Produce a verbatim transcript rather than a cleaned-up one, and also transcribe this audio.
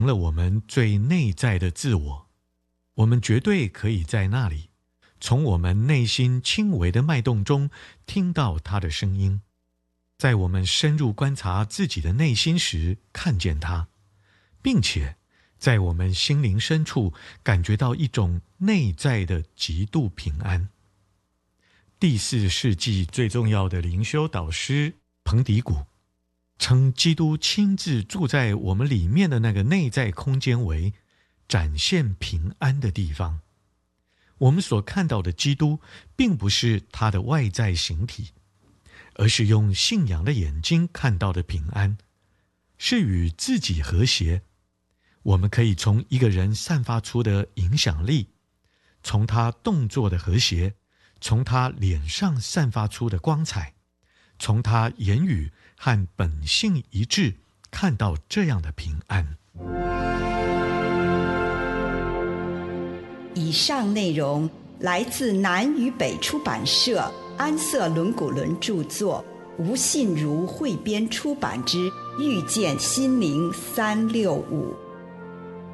了我们最内在的自我，我们绝对可以在那里，从我们内心轻微的脉动中听到他的声音，在我们深入观察自己的内心时看见他，并且在我们心灵深处感觉到一种内在的极度平安。第四世纪最重要的灵修导师彭迪古称基督亲自住在我们里面的那个内在空间为展现平安的地方。我们所看到的基督并不是他的外在形体，而是用信仰的眼睛看到的平安，是与自己和谐。我们可以从一个人散发出的影响力，从他动作的和谐，从他脸上散发出的光彩，从他言语和本性一致，看到这样的平安。 以上内容来自南与北出版社安瑟伦古伦著作，吴信如汇编出版之《遇见心灵三六五》。